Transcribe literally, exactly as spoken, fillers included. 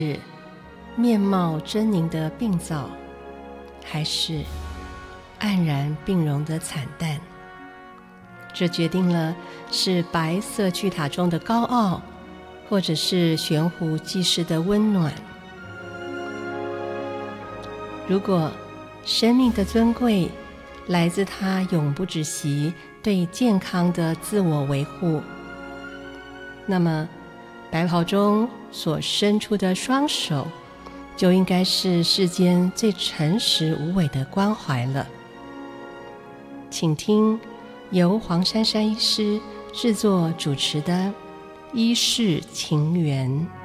面貌狰狞的病灶，还是黯然病容的惨淡。这决定了是白色巨塔中的高傲，或者是悬壶济世的温暖。如果生命的尊贵来自他永不止息对健康的自我维护，那么白袍中所伸出的双手就应该是世间最诚实无伪的关怀了。请听由黄珊珊医师制作主持的《医事情缘》。